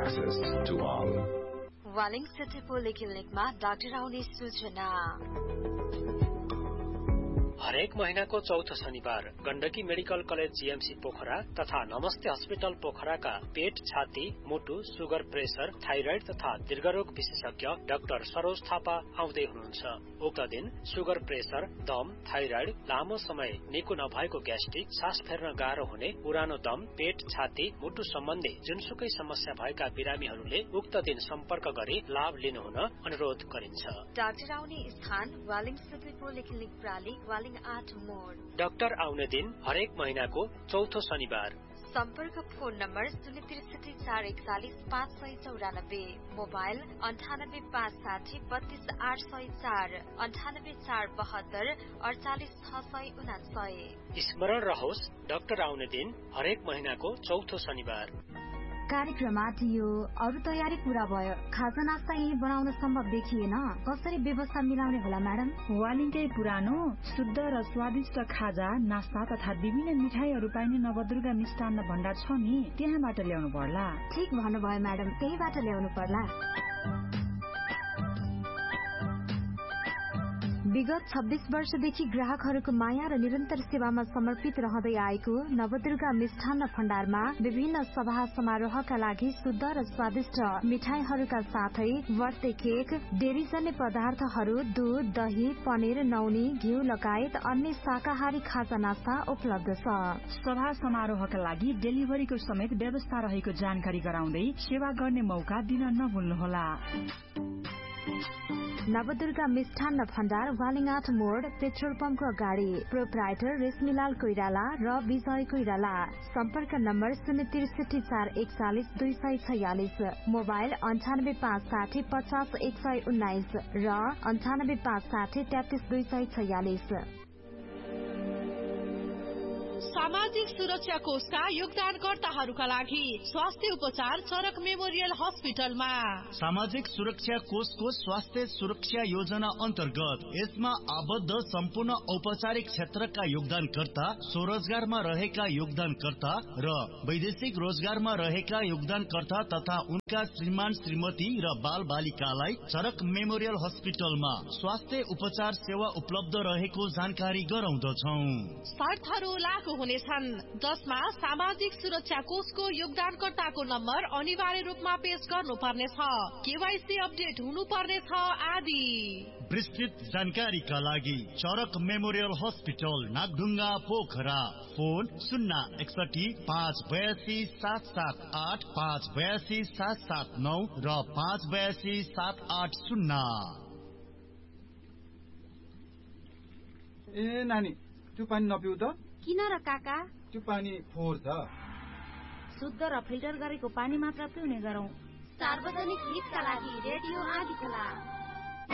access to all. Waling city पोलिक्लिनिकमा doctor आउने सूचना। हरेक महीनाको चौथो शनिबार Gandaki medical college GMC Pokhara तथा नमस्ते अस्पताल पोखराका पेट, छाती, मुटु, सुगर, प्रेसर, थाइराइड तथा दीर्घरोग विशेषज्ञ डाक्टर सरोज थापा आउँदै हुनुहुन्छ। उक्त दिन सुगर, प्रेसर, दम, थाइराइड, लामो समय निको नभएको ग्यास्ट्रिक, सास फेर्न गाह्रो हुने, पुरानो दम, पेट, छाती, मुटु सम्बन्धी जुनसुकै समस्या भएका बिरामीहरूले उक्त दिन सम्पर्क गरी लाभ लिनुहुन अनुरोध गरिन्छ। डाक्टर आउने स्थान वालिङ सिटी पोलिक्लिनिक प्राली, वालिङ 8 मोड। डाक्टर आउने दिन हरेक महीनाको चौथो शनिबार। सम्पर्क फोन नम्बर 063 441 594, मोबाइल 98 560 32 804, 98 472 48 649। स्मरण रहोस्, डाक्टर आउने दिन हरेक महीनाको चौथो शनिबार। कार्यक्रममा थियो अरू तयारी पूरा भयो, खाजा नास्ता यही बनाउन सम्भव देखिएन, कसरी व्यवस्था मिलाउने होला म्याडम? वालिङकै पुरानो शुद्ध र स्वादिष्ट खाजा, नास्ता तथा विभिन्न मिठाईहरू पाइने नवदुर्गा मिष्टान्न भण्डार छ नि, त्यहाँबाट ल्याउनु पर्ला। ठीक भन्नुभयो म्याडम, त्यहीबाट ल्याउनु पर्ला। विगत 26 वर्षदेखि ग्राहकहरूको माया र निरन्तर सेवामा समर्पित रहँदै आएको नवदुर्गा मिष्ठान्न भण्डारमा विभिन्न सभा समारोहका लागि शुद्ध र स्वादिष्ट मिठाईहरूका साथै बर्थडे केक, डेरीजन्य पदार्थहरू, दूध, दही, पनिर, नौनी, घिउ लगायत अन्य शाकाहारी खाजा नास्ता उपलब्ध छ। सभा समारोहका लागि डेलिभरीको समेत व्यवस्था रहेको जानकारी गराउँदै सेवा गर्ने मौका दिन नभुल्नुहोला। नवदुर्गा मिष्ठान्न भण्डार, वालिङ 8 मोड, पेट्रोल पम्पको अगाडि। प्रोप्राइटर रेशमीलाल कोइराला र विजय कोइराला। सम्पर्क नम्बर 063 441 246, मोबाइल 98 560 50 119 र 98 560 33 246। सामाजिक सुरक्षा कोषका योगदानकर्ताहरूका लागि स्वास्थ्य उपचार चरक मेमोरियल हस्पिटलमा। सामाजिक सुरक्षा कोषको स्वास्थ्य सुरक्षा योजना अन्तर्गत यसमा आबद्ध सम्पूर्ण औपचारिक क्षेत्रका योगदानकर्ता, स्वरोजगारमा रहेका योगदानकर्ता र वैदेशिक रोजगारमा रहेका योगदानकर्ता तथा उनका श्रीमान श्रीमती र बाल बालिकालाई चरक मेमोरियल हस्पिटलमा स्वास्थ्य उपचार सेवा उपलब्ध रहेको जानकारी गराउँदछौं। शर्तहरू लागू हुनेछन्, जसमा सामाजिक सुरक्षा कोषको योगदानकर्ताको नम्बर अनिवार्य रूपमा पेश गर्नुपर्नेछ, केवाईसी अपडेट हुनुपर्नेछ आदि। विस्तृत जानकारीका लागि चरक memorial hospital, Nagdhunga, Pokhara. Phone 061 582 778, 582 779 र 582 780। ए नानी, त्यो पानी नपिउ त। किन र काका? त्यो पानी फोहोर छ। शुद्ध र फिल्टर गरेको पानी मात्र पिउने गरौँ। सार्वजनिक हितका लागि रेडियो आदिखला।